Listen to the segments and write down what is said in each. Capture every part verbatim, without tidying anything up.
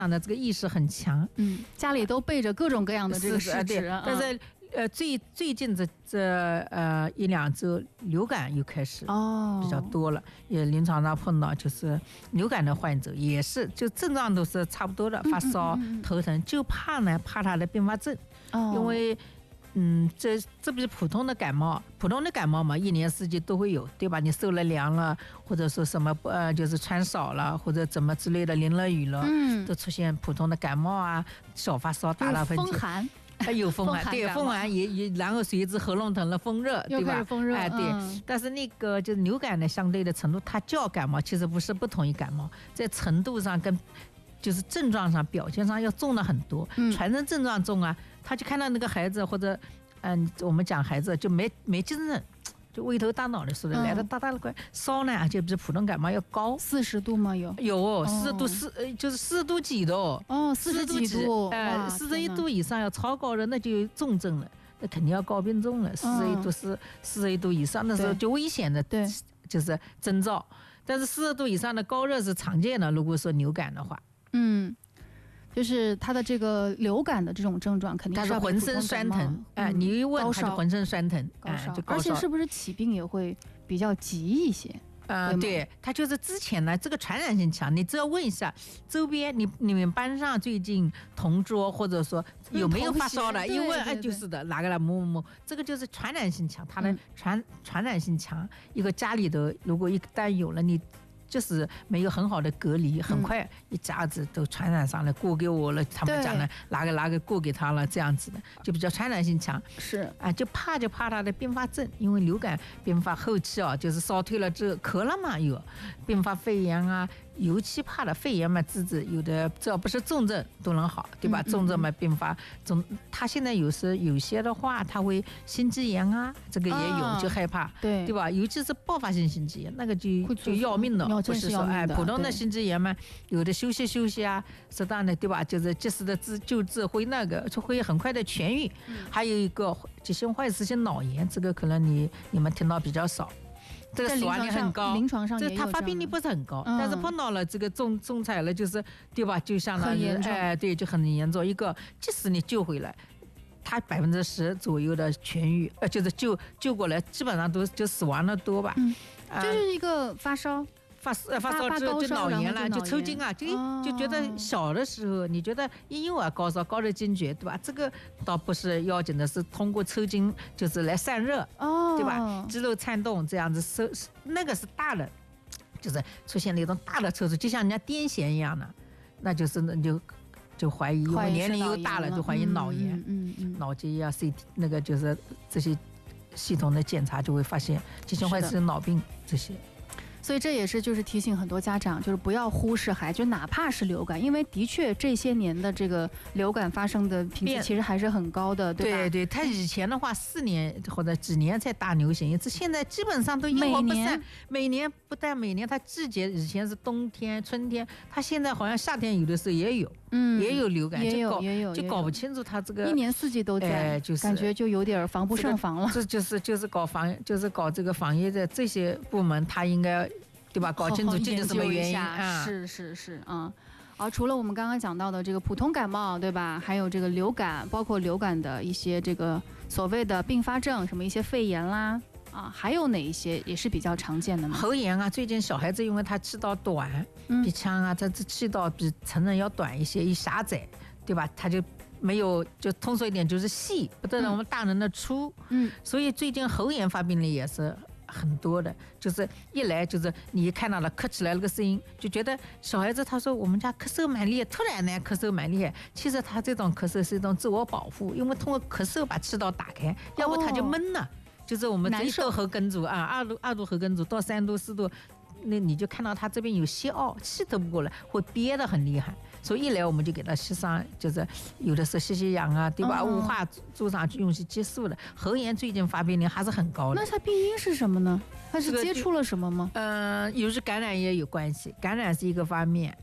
的这个意识很强， 嗯，家里都备着各种各样的这个试纸， 啊、但是。呃，最最近这这呃一两周，流感又开始比较多了，哦、也临床上碰到就是流感的患者，也是就症状都是差不多的，发烧、嗯嗯嗯、头疼，就怕呢怕他的并发症，哦、因为嗯这这不是普通的感冒，普通的感冒嘛，一年四季都会有，对吧？你受了凉了，或者说什么呃就是穿少了，或者怎么之类的，淋了雨了，嗯，都出现普通的感冒啊，小发烧、打打喷嚏。 风寒。 还有风寒，对，风寒也也，然后随之喉咙疼了，风热，对吧？ 风热， 哎，对。嗯、但是那个就是流感的相对的程度，它叫感冒，其实不是不同于感冒，在程度上跟就是症状上、表现上要重了很多。嗯、传染症状重啊，他就看到那个孩子或者嗯，我们讲孩子就没没精神。就胃头大脑的似的，嗯、来的大大的块烧呢，就比普通感冒要高， 四十度吗？有有四十度四、呃，就是四十度几的哦， 哦，四十几度， 呃，四十一度以上要超高的，那就有重症了，那肯定要高病重了。四十一度是四十一度以上的时候就危险的， 对， 就是征兆。但是四十度以上的高热是常见的，如果说流感的话， 嗯。就是他的这个流感的这种症状，肯定是浑身酸疼，哎、嗯，你一问他就浑身酸疼， 哎，就高烧，而且是不是起病也会比较急一些？ 呃，对，他就是之前呢，这个传染性强，你只要问一下周边，你你们班上最近同桌或者说有没有发烧的，一问哎就是的，哪个来某某某，这个就是传染性强，它的传、嗯、传染性强，一个家里头如果一旦有了你。就是没有很好的隔离，很快一家子都传染上了，过给我了，他们讲的哪个哪个过给他了，这样子的就比较传染性强。 是啊，就怕就怕他的并发症，因为流感并发后期啊，就是烧退了之后咳了嘛，有并发肺炎啊，尤其怕的肺炎嘛，治治有的只要不是重症都能好，对吧？嗯嗯嗯重症嘛并发重，他现在有时有些的话，他会心肌炎啊，这个也有，啊、就害怕， 对对吧？尤其是爆发性心肌炎，那个就就要命了。不是说哎，普通的心肌炎嘛，有的休息休息啊，适当的对吧？就是及时的治救治会那个就会很快的痊愈。嗯、还有一个急性坏死性脑炎，这个可能你你们听到比较少，这个死亡率很高， 临床上这它发病率不是很高，嗯、但是碰到了这个中中彩了，就是对吧？就相当于哎，对，就很严重。一个即使你救回来。他百分之十左右的痊愈，呃，就是救救过来，基本上都就死亡的多吧。 嗯，就是一个发烧。 发发发烧之后就脑炎了，就抽筋啊，就就觉得小的时候你觉得婴幼儿高烧高热惊厥，对吧？这个倒不是要紧的，是通过抽筋就是来散热， 哦， 对吧？肌肉颤动这样子，是那个是大的，就是出现那种大的抽搐，就像人家癫痫一样的，那就是那就就怀疑，因为年龄又大了，就怀疑脑炎， 嗯嗯嗯， 脑结啊 C T 那个就是这些系统的检查就会发现急性坏死性脑病这些。 所以这也是就是提醒很多家长，就是不要忽视孩子，就哪怕是流感，因为的确这些年的这个流感发生的频次其实还是很高的，对吧？ 对对，他以前的话四年或者几年才大流行一次，现在基本上都因祸不散。每年不但每年它季节以前是冬天、春天，它现在好像夏天有的时候也有， 嗯， 也有流感， 也有也有， 就搞不清楚它这个一年四季都在， 哎、就是感觉就有点防不胜防了。 这就是就是搞防就是搞这个防疫的这些部门，他应该。对吧？搞清楚究竟什么原因啊？ 是是是，嗯。而、啊、除了我们刚刚讲到的这个普通感冒，对吧？还有这个流感，包括流感的一些这个所谓的并发症，什么一些肺炎啦，啊，还有哪一些也是比较常见的呢？ 喉炎啊，最近小孩子因为他气道短， 嗯、 鼻腔啊，他这气道比成人要短一些，一狭窄，对吧？他就没有，就通俗一点就是细，不得我们大人的粗。 嗯， 所以最近喉炎发病率也是。很多的，就是一来就是你一看到了咳起来了个声音，就觉得小孩子他说我们家咳嗽蛮厉害，突然呢咳嗽蛮厉害，其实他这种咳嗽是一种自我保护，因为通过咳嗽把气道打开，要不他就闷了。哦、就是我们这一度喉根阻啊，二度二度喉根阻到三度四度，那你就看到他这边有吸奥，气透不过来，会憋得很厉害。所以一来我们就给他吸上，就是有的是吸吸氧啊，对吧？雾化注上去用些激素的。喉炎最近发病率还是很高的。 那它病因是什么呢？它是接触了什么吗？ 嗯、呃，有时感染也有关系，感染是一个方面，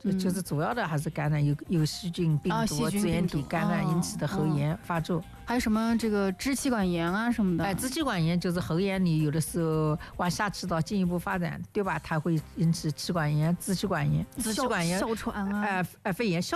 就就是主要的还是感染有有细菌、病毒、支原体感染引起的喉炎发作。 还有什么这个支气管炎啊什么的？ 哎，支气管炎就是喉炎，你有的时候往下吃到进一步发展，对吧？它会引起气管炎、支气管炎、支气管炎、 哮喘啊， 哎、呃、肺炎。